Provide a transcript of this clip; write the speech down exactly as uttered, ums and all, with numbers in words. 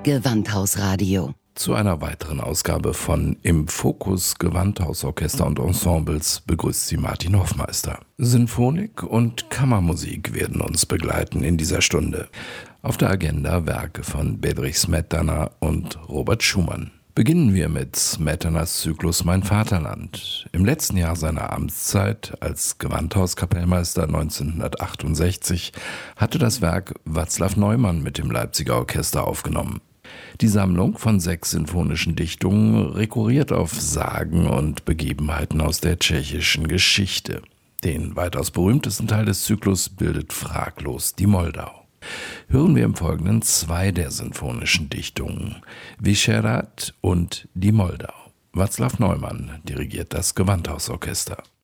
Gewandhausradio. Zu einer weiteren Ausgabe von Im Fokus Gewandhausorchester und Ensembles begrüßt Sie Martin Hoffmeister. Sinfonik und Kammermusik werden uns begleiten in dieser Stunde. Auf der Agenda Werke von Bedřich Smetana und Robert Schumann. Beginnen wir mit Smetanas Zyklus Mein Vaterland. Im letzten Jahr seiner Amtszeit als Gewandhauskapellmeister neunzehnhundertachtundsechzig hatte das Werk Václav Neumann mit dem Leipziger Orchester aufgenommen. Die Sammlung von sechs sinfonischen Dichtungen rekurriert auf Sagen und Begebenheiten aus der tschechischen Geschichte. Den weitaus berühmtesten Teil des Zyklus bildet fraglos die Moldau. Hören wir im Folgenden zwei der sinfonischen Dichtungen, Vyšehrad und die Moldau. Václav Neumann dirigiert das Gewandhausorchester.